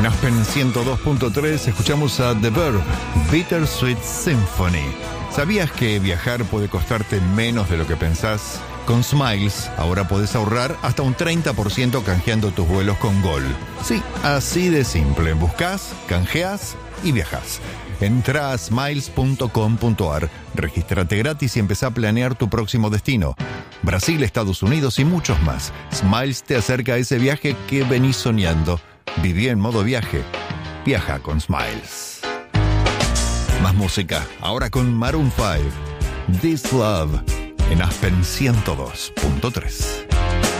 En Aspen 102.3 escuchamos a The Verb, Bittersweet Symphony. ¿Sabías que viajar puede costarte menos de lo que pensás? Con Smiles, ahora podés ahorrar hasta un 30% canjeando tus vuelos con Gol. Sí, así de simple. Buscás, canjeás y viajás. Entrá a smiles.com.ar, regístrate gratis y empezá a planear tu próximo destino. Brasil, Estados Unidos y muchos más. Smiles te acerca a ese viaje que venís soñando. Viví en modo viaje. Viaja con Smiles. Más música, ahora con Maroon 5. This Love, en Aspen 102.3.